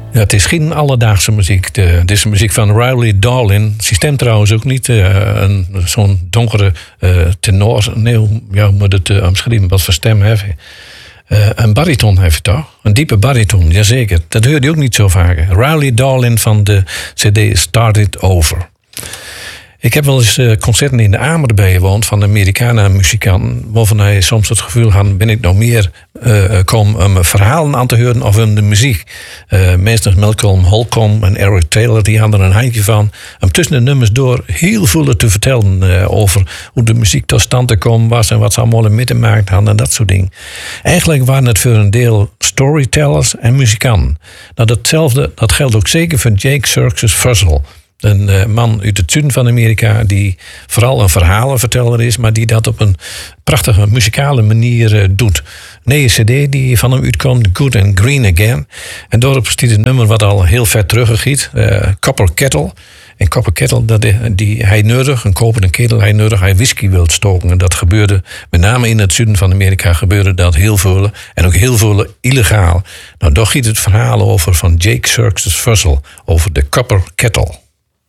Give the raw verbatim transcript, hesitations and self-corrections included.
Ja, het is geen alledaagse muziek. De, het is de muziek van Riley Darlin. Zijn stem trouwens ook niet. Uh, een, zo'n donkere uh, tenor. Nee, ja, hoe moet het uh, omschrijven? Wat voor stem heeft hij? Uh, een bariton heeft hij toch? Een diepe bariton, jazeker. Dat hoor je ook niet zo vaak. Riley Darlin van de cd Start It Over. Ik heb wel eens uh, concerten in de Amer bijgewoond van de Americana-muzikanten, waarvan hij soms het gevoel had, ben ik nou meer uh, kom om verhalen aan te horen of om de muziek. Uh, meestal Malcolm Holcomb en Eric Taylor, die hadden er een handje van om tussen de nummers door heel veel te vertellen uh, over hoe de muziek tot stand gekomen was en wat ze allemaal mee te maken hadden en dat soort dingen. Eigenlijk waren het voor een deel storytellers en muzikanten. Nou, datzelfde, dat geldt ook zeker voor Jake Xerxes Fussell. Een uh, man uit het zuiden van Amerika die vooral een verhalenverteller is, maar die dat op een prachtige muzikale manier uh, doet. Nee, een cd die van hem uitkomt, Good and Green Again. En daarop staat een nummer wat al heel ver teruggegiet, uh, Copper Kettle. En Copper Kettle, dat die, die hij nodig, een koperen ketel, hij nodig, hij whisky wil stoken. En dat gebeurde, met name in het zuiden van Amerika, gebeurde dat heel veel. En ook heel veel illegaal. Nou, daar giet het verhaal over van Jake Xerxes Fussell, over de Copper Kettle.